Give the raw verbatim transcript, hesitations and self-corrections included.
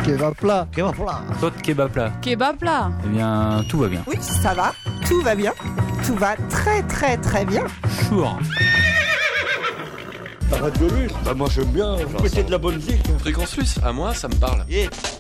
Kebab plat. Kebab plat. Toi, kebab plat. Kebab plat. Eh bien, tout va bien. Oui, ça va, tout va bien. Tout va très très très bien. Chour. Arrête de lui. Bah moi j'aime bien. Vous mettez de la bonne musique. Fréquence Suisse, à moi ça me parle. Yeah.